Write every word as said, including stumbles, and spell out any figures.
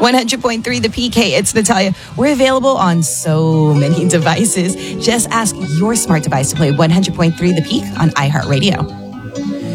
one hundred point three The Peak. Hey, it's Natalia. We're available on so many devices. Just ask your smart device to play one hundred point three The Peak on iHeartRadio.